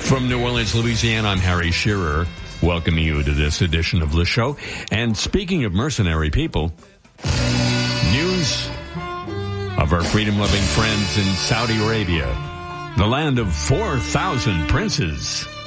From New Orleans, Louisiana, I'm Harry Shearer, welcoming you to this edition of the show. And speaking of mercenary people, news of our freedom-loving friends in Saudi Arabia, the land of 4,000 princes.